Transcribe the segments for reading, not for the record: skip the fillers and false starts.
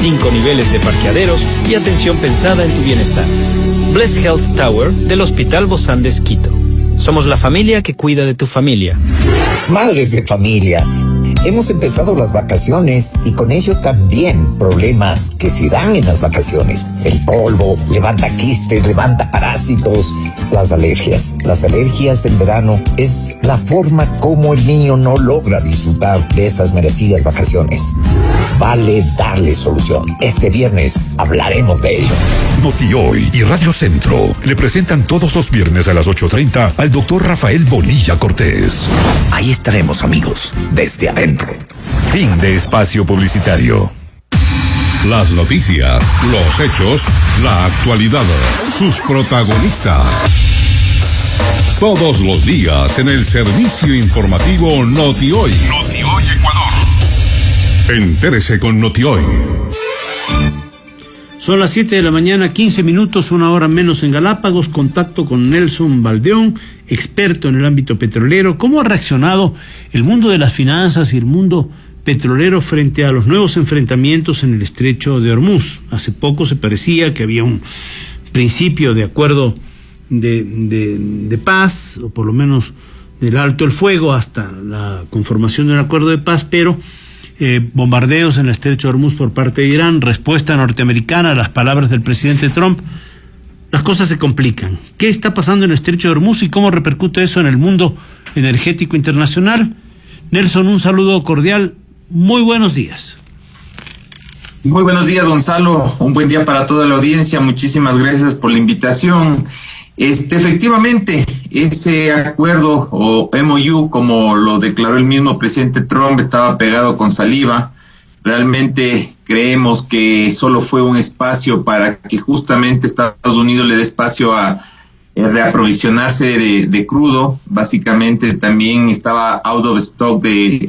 5 niveles de parqueaderos y atención pensada en tu bienestar. Bless Health Tower del Hospital Bozán de Quito. Somos la familia que cuida de tu familia. Madres de familia, hemos empezado las vacaciones y con ello también problemas que se dan en las vacaciones. El polvo levanta quistes, levanta parásitos, las alergias. Las alergias en verano es la forma como el niño no logra disfrutar de esas merecidas vacaciones. Vale darle solución. Este viernes hablaremos de ello. NotiHoy y Radio Centro le presentan todos los viernes a las 8:30 al doctor Rafael Bonilla Cortés. Ahí estaremos, amigos, desde adentro. Fin de espacio publicitario. Las noticias, los hechos, la actualidad, sus protagonistas. Todos los días en el servicio informativo NotiHoy. NotiHoy Ecuador. Entérese con NotiHoy. Son las 7 de la mañana, 15 minutos, una hora menos en Galápagos. Contacto con Nelson Baldeón, experto en el ámbito petrolero. ¿Cómo ha reaccionado el mundo de las finanzas y el mundo petrolero frente a los nuevos enfrentamientos en el estrecho de Hormuz? Hace poco se parecía que había un principio de acuerdo de paz, o por lo menos del alto el fuego hasta la conformación de un acuerdo de paz, pero bombardeos en el estrecho de Hormuz por parte de Irán, respuesta norteamericana a las palabras del presidente Trump. Las cosas se complican. ¿Qué está pasando en el estrecho de Hormuz y cómo repercute eso en el mundo energético internacional? Nelson, un saludo cordial. Muy buenos días. Muy buenos días, Gonzalo. Un buen día para toda la audiencia. Muchísimas gracias por la invitación. Efectivamente, ese acuerdo o MOU, como lo declaró el mismo presidente Trump, estaba pegado con saliva. Realmente creemos que solo fue un espacio para que justamente Estados Unidos le dé espacio a reaprovisionarse de crudo. Básicamente también estaba out of stock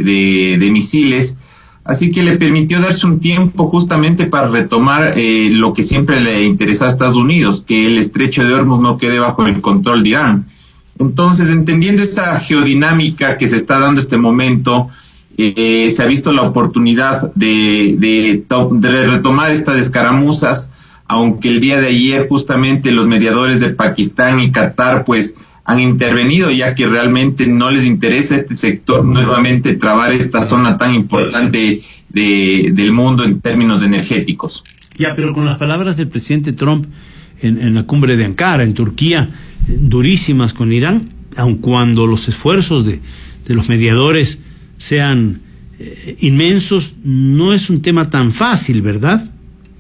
de misiles. Así que le permitió darse un tiempo justamente para retomar lo que siempre le interesaba a Estados Unidos, que el estrecho de Hormuz no quede bajo el control de Irán. Entonces, entendiendo esa geodinámica que se está dando este momento, se ha visto la oportunidad de retomar estas escaramuzas, aunque el día de ayer justamente los mediadores de Pakistán y Qatar pues han intervenido, ya que realmente no les interesa a este sector nuevamente trabar esta zona tan importante del mundo en términos energéticos. Ya, pero con las palabras del presidente Trump en la cumbre de Ankara, en Turquía, durísimas con Irán, aun cuando los esfuerzos de los mediadores sean inmensos, no es un tema tan fácil, ¿verdad?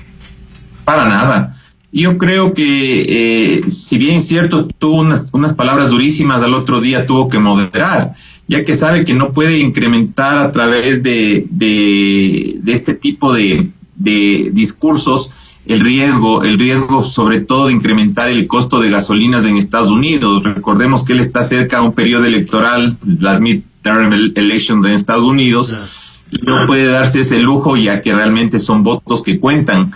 Para nada. Yo creo que, si bien es cierto, tuvo unas palabras durísimas, al otro día tuvo que moderar, ya que sabe que no puede incrementar a través de este tipo de discursos el riesgo sobre todo de incrementar el costo de gasolinas en Estados Unidos. Recordemos que él está cerca a un periodo electoral, las midterm elections en Estados Unidos, y no puede darse ese lujo, ya que realmente son votos que cuentan.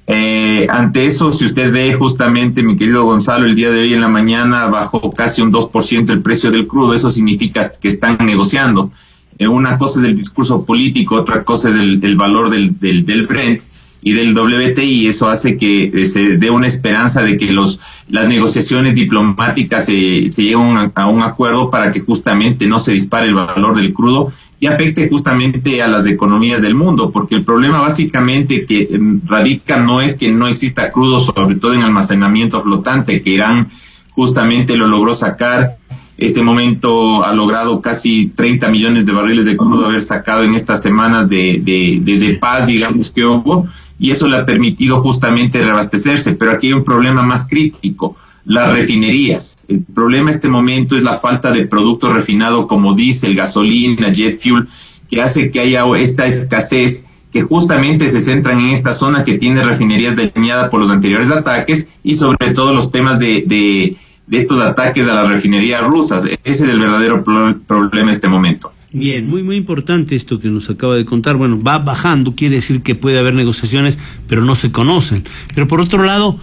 Ante eso, si usted ve justamente, mi querido Gonzalo, el día de hoy en la mañana bajó casi un 2% el precio del crudo. Eso significa que están negociando. Una cosa es el discurso político, otra cosa es el valor del Brent y del WTI. Eso hace que se dé una esperanza de que las negociaciones diplomáticas se lleguen a un acuerdo para que justamente no se dispare el valor del crudo y afecte justamente a las economías del mundo, porque el problema básicamente que radica no es que no exista crudo, sobre todo en almacenamiento flotante, que Irán justamente lo logró sacar. Este momento ha logrado casi 30 millones de barriles de crudo haber sacado en estas semanas de paz, digamos, que hubo, y eso le ha permitido justamente reabastecerse. Pero aquí hay un problema más crítico: las refinerías. El problema en este momento es la falta de producto refinado como diésel, gasolina, jet fuel, que hace que haya esta escasez, que justamente se centran en esta zona que tiene refinerías dañadas por los anteriores ataques y sobre todo los temas de estos ataques a las refinerías rusas. Ese es el verdadero problema en este momento. Bien, muy importante esto que nos acaba de contar. Bueno, va bajando, quiere decir que puede haber negociaciones, pero no se conocen. Pero por otro lado,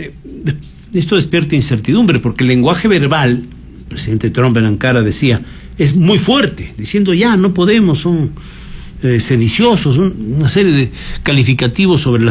esto despierta incertidumbre, porque el lenguaje verbal, el presidente Trump en Ankara decía, es muy fuerte, diciendo ya no podemos, son sediciosos, una serie de calificativos sobre la